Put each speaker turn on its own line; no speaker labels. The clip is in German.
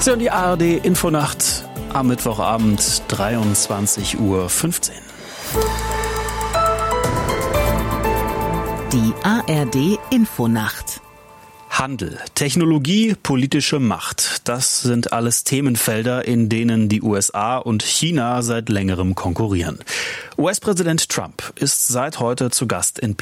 So, die ARD Infonacht am Mittwochabend 23:15 Uhr.
Die ARD Infonacht.
Handel, Technologie, politische Macht. Das sind alles Themenfelder, in denen die USA und China seit längerem konkurrieren. US-Präsident Trump ist seit heute zu Gast in